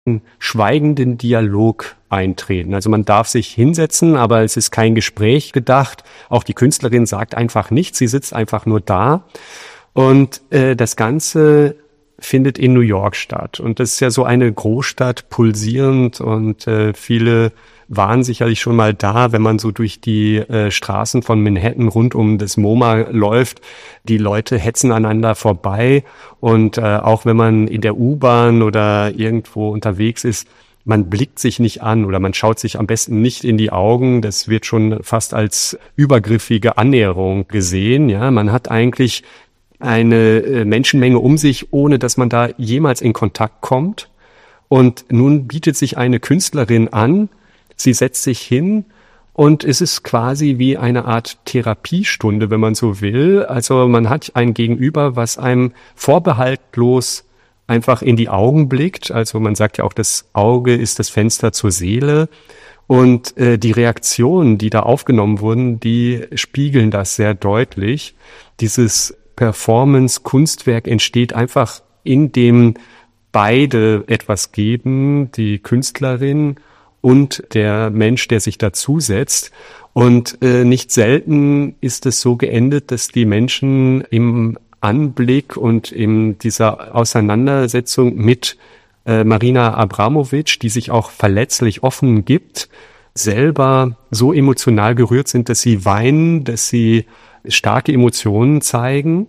schweigenden Dialog eintreten. Also man darf sich hinsetzen, aber es ist kein Gespräch gedacht. Auch die Künstlerin sagt einfach nichts, sie sitzt einfach nur da. Und das Ganze findet in New York statt. Und das ist ja so eine Großstadt, pulsierend, und viele waren sicherlich schon mal da, wenn man so durch die Straßen von Manhattan rund um das MoMA läuft. Die Leute hetzen aneinander vorbei, und auch wenn man in der U-Bahn oder irgendwo unterwegs ist, man blickt sich nicht an oder man schaut sich am besten nicht in die Augen. Das wird schon fast als übergriffige Annäherung gesehen. Ja, man hat eigentlich eine Menschenmenge um sich, ohne dass man da jemals in Kontakt kommt. Und nun bietet sich eine Künstlerin an. Sie setzt sich hin, und es ist quasi wie eine Art Therapiestunde, wenn man so will. Also man hat ein Gegenüber, was einem vorbehaltlos einfach in die Augen blickt. Also man sagt ja auch, das Auge ist das Fenster zur Seele. Und die Reaktionen, die da aufgenommen wurden, die spiegeln das sehr deutlich. Dieses Performance-Kunstwerk entsteht einfach, indem beide etwas geben, die Künstlerin und der Mensch, der sich dazusetzt. Und nicht selten ist es so geendet, dass die Menschen im Anblick und in dieser Auseinandersetzung mit Marina Abramović, die sich auch verletzlich offen gibt, selber so emotional gerührt sind, dass sie weinen, dass sie starke Emotionen zeigen.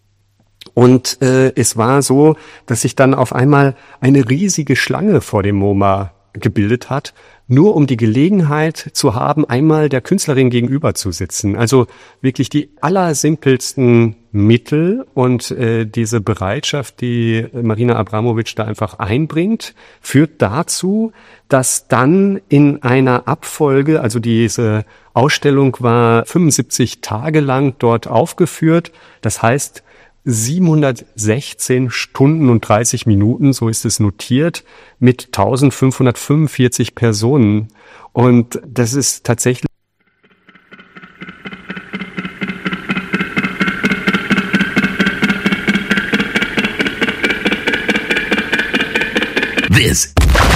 Und es war so, dass sich dann auf einmal eine riesige Schlange vor dem MoMA gebildet hat, nur um die Gelegenheit zu haben, einmal der Künstlerin gegenüber zu sitzen. Also wirklich die allersimpelsten Mittel, und diese Bereitschaft, die Marina Abramović da einfach einbringt, führt dazu, dass dann in einer Abfolge, also diese Ausstellung war 75 Tage lang dort aufgeführt, das heißt 716 Stunden und 30 Minuten, so ist es notiert, mit 1545 Personen. Und das ist tatsächlich This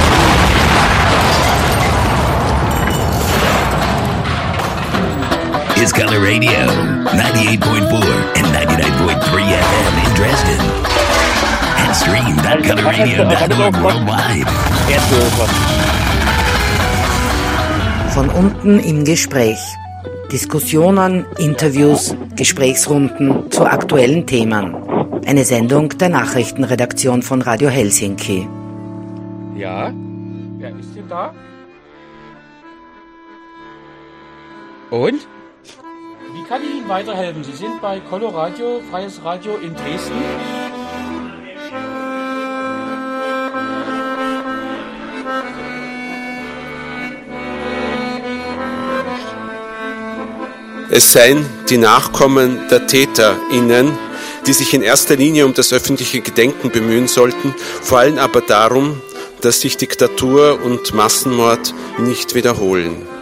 is Color Radio, 98.4 and 99.3 FM in Dresden. And stream.colorradio.org worldwide. Von unten im Gespräch. Diskussionen, Interviews, Gesprächsrunden zu aktuellen Themen. Eine Sendung der Nachrichtenredaktion von Radio Helsinki. Ja? Wer ist denn da? Und? Wie kann ich Ihnen weiterhelfen? Sie sind bei Coloradio, Freies Radio in Dresden. Es seien die Nachkommen der TäterInnen, die sich in erster Linie um das öffentliche Gedenken bemühen sollten, vor allem aber darum, dass sich Diktatur und Massenmord nicht wiederholen.